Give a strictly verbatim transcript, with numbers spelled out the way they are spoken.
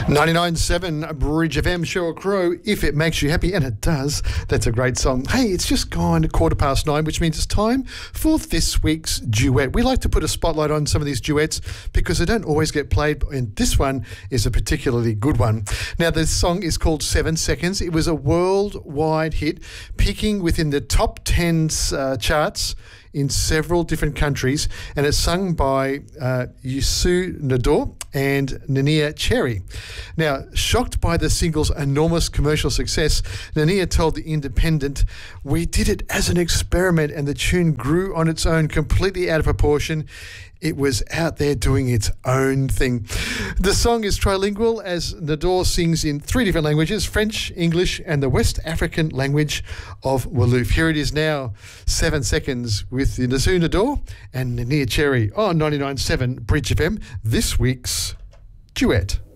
ninety-nine point seven Bridge F M, Sheryl Crow, If It Makes You Happy, and it does. That's a great song. Hey, it's just gone quarter past nine, which means it's time for this week's duet. We like to put a spotlight on some of these duets because they don't always get played, and this one is a particularly good one. Now, this song is called Seven Seconds. It was a worldwide hit, peaking within the top ten uh, charts in several different countries, and it's sung by uh, Youssou N'Dour and Neneh Cherry. Now, shocked by the single's enormous commercial success, Neneh told The Independent, "We did it as an experiment and the tune grew on its own, completely out of proportion. It was out there doing its own thing." The song is trilingual as N'Dour sings in three different languages, French, English, and the West African language of Wolof. Here it is now, Seven Seconds with Youssou N'Dour and Neneh Cherry on ninety-nine point seven Bridge F M, this week's duet.